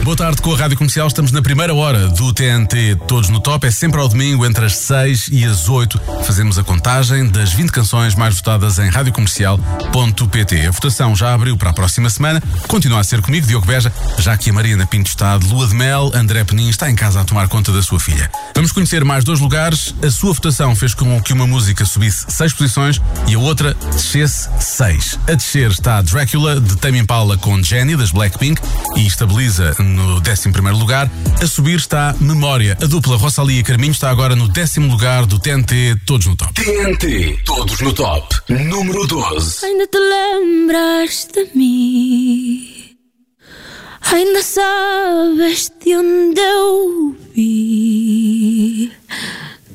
Boa tarde com a Rádio Comercial. Estamos na primeira hora do TNT Todos no Top. É sempre ao domingo, entre as 6 e as 8. Fazemos a contagem das 20 canções mais votadas em radiocomercial.pt. A votação já abriu para a próxima semana. Continua a ser comigo, Diogo Beja, já que a Mariana Pinto está de lua de mel. André Penin está em casa a tomar conta da sua filha. Vamos conhecer mais 2 lugares. A sua votação fez com que uma música subisse 6 posições e a outra descesse 6. A descer está Drácula, de Tame Impala, com Jenny, das Blackpink, e estabiliza no 11º lugar. A subir está Memória. A dupla Rosalía e Carminho está agora no 10º lugar do TNT Todos no Top. TNT Todos no Top, número 12. Ainda te lembras de mim? Ainda sabes de onde eu vim?